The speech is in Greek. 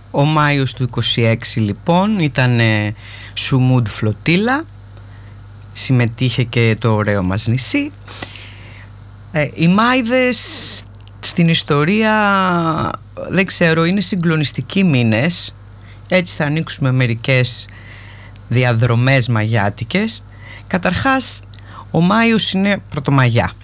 Ο Μάιος του 26 λοιπόν ήταν Σουμούντ Φλωτίλα, συμμετείχε και το ωραίο μας νησί. Οι Μάηδες στην ιστορία, δεν ξέρω, είναι συγκλονιστικοί μήνες. Έτσι θα ανοίξουμε μερικές διαδρομές μαγιάτικες. Καταρχάς, ο Μάιος είναι Πρωτομαγιά.